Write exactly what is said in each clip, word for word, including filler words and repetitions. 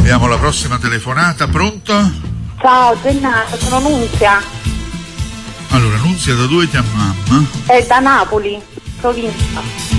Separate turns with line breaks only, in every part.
Abbiamo la prossima telefonata, pronto?
Ciao Gennaro, sono Nunzia.
Allora, Nunzia, da dove chiamiamo?
È da Napoli, provincia.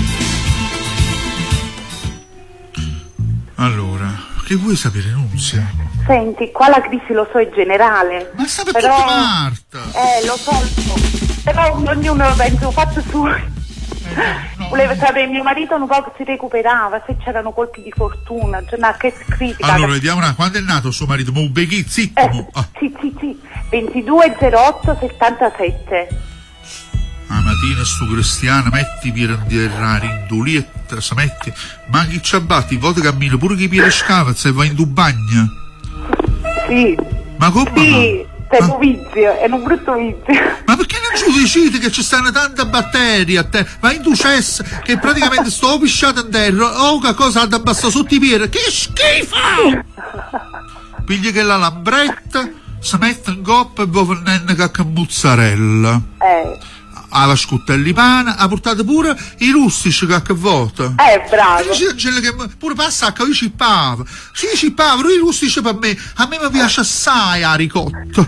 Allora, che vuoi sapere, Nunzia?
Senti, qua la crisi lo so è generale.
Ma sta per
però...
tutta Marta!
Eh, lo so, lo so. Però ognuno penso fatto suo.
No.
Voleva sapere, mio marito un po' si recuperava, se c'erano colpi di fortuna, cioè, no, che critica.
Allora, vediamo una, quando è nato suo marito? Mo Beghi, zitto!
Eh,
mo. Ah.
Sì, sì, sì, ventidue zero otto settantasette.
La mattina sto cristiano, metti per interrare in dulietta, se metti, ma chi ci abbatti, voto cammino pure chi piede scava, se va in tu bagno.
Sì.
Ma come?
Sì, è
ma...
un vizio, è un brutto vizio.
Ma perché non giudicite che ci stanno tante batterie a te? Ma in tu cess che praticamente sto pisciato in terra, o che cosa da basta sotto i piedi, che schifo! Pigli che la lambretta, si mette in coppa e poi venne cacca mozzarella.
Eh.
Alla scuttelli pana, ha portato pure i rustici che vota.
Eh, bravo.
Che pure passa a io cippavo. Sì, cippavo, i rustici per me. A me mi piace assai la ricotta.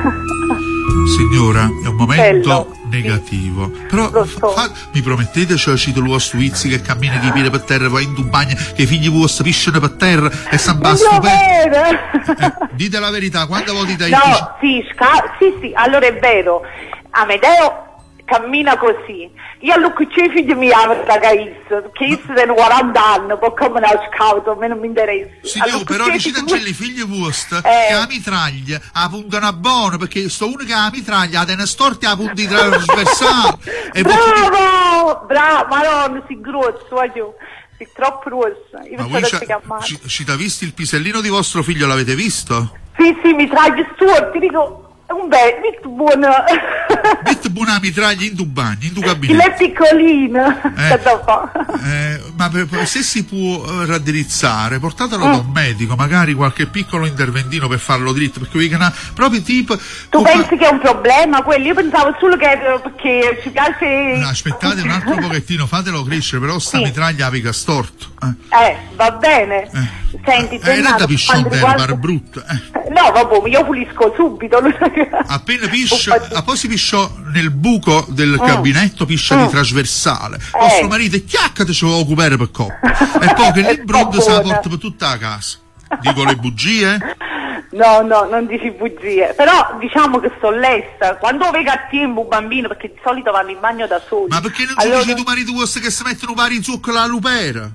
Signora, è un momento
Bello.
negativo.
Sì.
Però
so.
fa, mi promettete, cioè cito lo Suizzi che cammina di piede per terra, va in tu bagno, che i figli vostri pisciano per terra e s'abbassano per... Eh, dite la verità, quando voti dai
No,
figli...
sì, sca- sì, sì, allora è vero. Amedeo cammina così. Io a lui che i figli mi amano da Caizzo, che io sono quaranta anni, poi come una scauto, a me non mi interessa.
Signor, però dicete che i figli vostri
eh.
che la mitraglia la puntano a buono, perché sto uno che ha la mitraglia ha delle storte a punti trasversali.
Bravo! Bravo! Madonna, si grosso, voglio. Sei troppo rossa. Io
ma voi ci, ci t'ha visto il pisellino di vostro figlio, l'avete visto?
Sì, sì, mitraglia storti, dico... Un bel, molto buono.
Metti buona mitraglia in tu bagno, in tu cabinetto.
Il è piccolino.
Eh, eh, ma per, per, se si può uh, raddrizzare, portatelo
mm.
da un medico, magari qualche piccolo interventino per farlo dritto, perché vi chiama proprio tipo...
Tu pensi fa... che è un problema quello? Io pensavo solo che perché ci piace...
No, aspettate un altro pochettino, fatelo crescere, però sta sì. mitraglia la pica storto. Eh.
eh, va bene.
Eh.
Senti,
eh, non da piscione
riguarda...
per brutto. Eh.
No, vabbè, io pulisco subito.
Appena piscia, a poi si pisciò nel buco del mm. gabinetto, piscia
mm.
di trasversale.
Eh.
Vostro marito è chiaccate ce lo occupare per coppa. E poi che il brodo se la porta per tutta la casa. Dico le bugie?
No, no, non dici bugie. Però diciamo che sto lesta. Quando vedo a tempo un bambino, perché di solito vanno in bagno da soli.
Ma perché non
allora...
ci dici tu marito vostro che si mettono pari in zucchero alla lupera?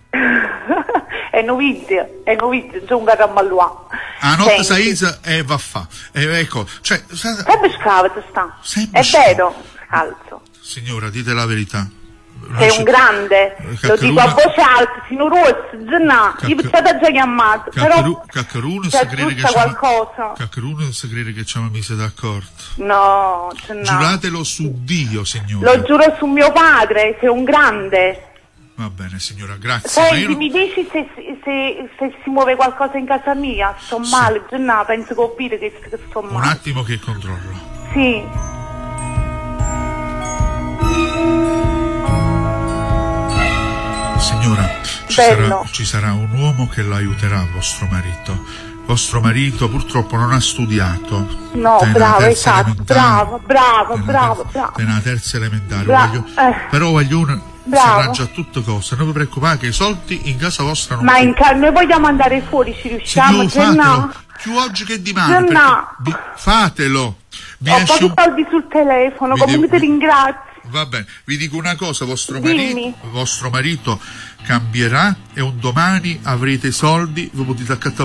È novizio, è novizio, non c'è un garramalluà.
A notte saisa e va a fa. E ecco, cioè...
Sempre scavato sta.
Sempre
è vero, scalzo.
Signora, dite la verità.
Sei un grande, Caccaruna... lo dico a voce alta, sino rosso, già io mi stata già chiamato, però
Caccaruna
c'è giusta qualcosa.
Caccaruna si crede che ci hanno messo d'accordo.
No, no.
Giuratelo su Dio, signora.
Lo giuro su mio padre, sei un grande.
Va bene, signora, grazie.
Senti,
non...
mi dici se, se, se si muove qualcosa in casa mia? Sto sì. male, già penso che ho capito che, che sto male.
Un attimo che controllo.
Sì.
Signora, ci sarà, ci sarà un uomo che l'aiuterà, vostro marito. Vostro marito purtroppo non ha studiato.
No, bravo, esatto, bravo, bravo, bravo, bravo.
Nella terza elementare. Bra- voglio, eh. Però voglio una... Si arrangia a tutte cose, non vi preoccupate che i soldi in casa vostra non...
Ma in ca- noi vogliamo andare fuori, ci riusciamo?
Signor, fatelo,
no.
più oggi che domani.
No.
Vi, fatelo. Vi
Ho
esce...
pochi soldi sul telefono, vi come devo... ti ringrazio.
Va bene, vi dico una cosa, vostro marito, vostro marito cambierà e un domani avrete i soldi, vi potete accattare